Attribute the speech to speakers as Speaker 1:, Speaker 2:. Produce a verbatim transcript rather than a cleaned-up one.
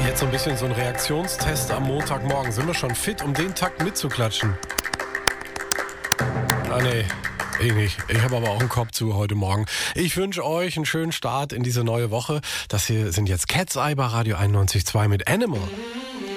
Speaker 1: Jetzt so ein bisschen so ein Reaktionstest am Montagmorgen. Sind wir schon fit, um den Takt mitzuklatschen? Ah, nee. Ich nicht. Ich habe aber auch einen Kopf zu heute Morgen. Ich wünsche euch einen schönen Start in diese neue Woche. Das hier sind jetzt Cat's Eye bei Radio einundneunzig Komma zwei mit Animal.